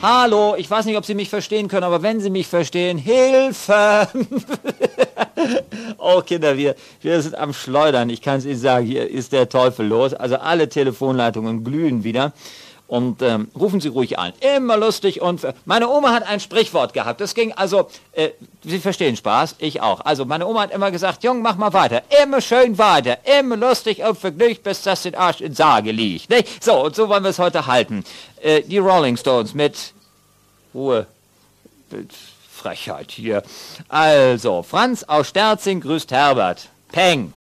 Hallo, ich weiß nicht, ob Sie mich verstehen können, aber wenn Sie mich verstehen, Hilfe! Oh Kinder, wir sind am Schleudern. Ich kann es Ihnen sagen, hier ist der Teufel los. Also alle Telefonleitungen glühen wieder. Und rufen Sie ruhig an. Immer lustig und... Meine Oma hat ein Sprichwort gehabt. Das ging also... Sie verstehen Spaß? Ich auch. Also meine Oma hat immer gesagt, Jung, mach mal weiter. Immer schön weiter. Immer lustig und vergnügt, bis das den Arsch in Sage liegt. Nicht? So, und so wollen wir es heute halten. Die Rolling Stones mit... Ruhe. Mit Frechheit hier. Also, Franz aus Sterzing grüßt Herbert. Peng.